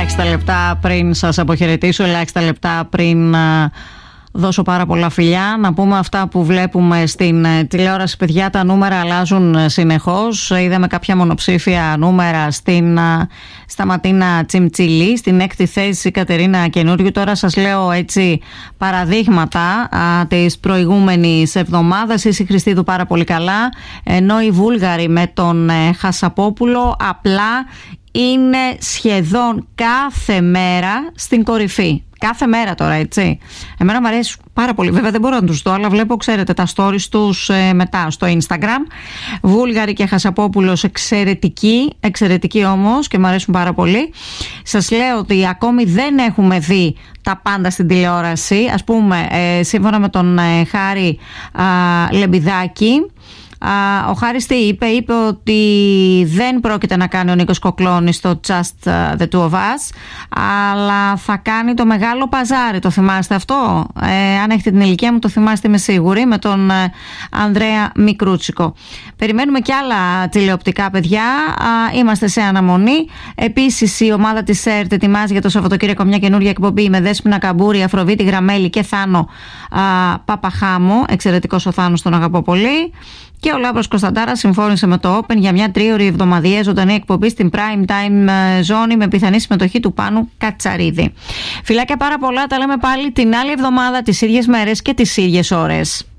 ελάχιστα λεπτά πριν σας αποχαιρετήσω, ελάχιστα λεπτά πριν δώσω πάρα πολλά φιλιά, να πούμε αυτά που βλέπουμε στην τηλεόραση. Παιδιά, τα νούμερα αλλάζουν συνεχώς. Είδαμε κάποια μονοψήφια νούμερα στα Ματίνα Τσιμτσιλή, στην 6η θέση η Κατερίνα Καινούριου. Τώρα σας λέω έτσι παραδείγματα της προηγούμενης εβδομάδας. Η Χριστίδου πάρα πολύ καλά, ενώ οι Βούλγαροι με τον Χασαπόπουλο απλά είναι σχεδόν κάθε μέρα στην κορυφή. Κάθε μέρα τώρα, έτσι. Εμένα μου αρέσει πάρα πολύ. Βέβαια δεν μπορώ να τους δω, αλλά βλέπω, ξέρετε, τα stories τους μετά στο Instagram. Βούλγαρη και Χασαπόπουλος εξαιρετικοί όμως και μου αρέσουν πάρα πολύ. Σας λέω ότι ακόμη δεν έχουμε δει τα πάντα στην τηλεόραση. Ας πούμε, σύμφωνα με τον Χάρη Λεμπιδάκη, ο Χάρης τι είπε ότι δεν πρόκειται να κάνει ο Νίκος Κοκλώνης στο Just the Two of Us, αλλά θα κάνει το μεγάλο παζάρι. Το θυμάστε αυτό? Αν έχετε την ηλικία μου το θυμάστε, είμαι σίγουρη, με τον Ανδρέα Μικρούτσικο. Περιμένουμε και άλλα τηλεοπτικά, παιδιά. Είμαστε σε αναμονή. Επίσης η ομάδα της ΕΡΤ ετοιμάζει για το Σαββατοκύριακο μια καινούργια εκπομπή με Δέσποινα Καμπούρη, Αφροδίτη Γραμμέλη και Θάνο Παπαχάμο. Εξαιρετικός ο Θάνος, τον αγαπώ πολύ. Και ο Λάμπρος Κωνσταντάρας συμφώνησε με το Open για μια 3ωρη εβδομαδιαία ζωντανή εκπομπή στην Prime Time ζώνη με πιθανή συμμετοχή του Πάνου Κατσαρίδη. Φιλάκια πάρα πολλά, τα λέμε πάλι την άλλη εβδομάδα, τις ίδιες μέρες και τις ίδιες ώρες.